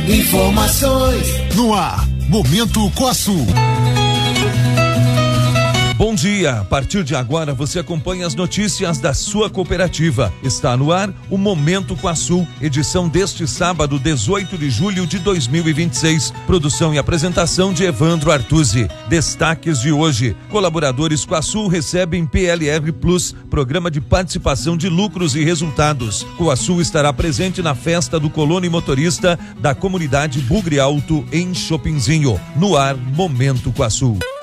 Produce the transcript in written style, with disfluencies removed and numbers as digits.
Informações no ar, Momento Coaçu. Bom dia, a partir de agora você acompanha as notícias da sua cooperativa. Está no ar o Momento Coaçu, edição deste sábado, 18 de julho de 2026. Produção e apresentação de Evandro Artuzzi. Destaques de hoje: colaboradores Coaçu recebem PLR Plus, Programa de Participação de Lucros e Resultados. Coaçu estará presente na festa do colono e motorista da comunidade Bugre Alto em Chopinzinho. No ar, Momento Coaçu.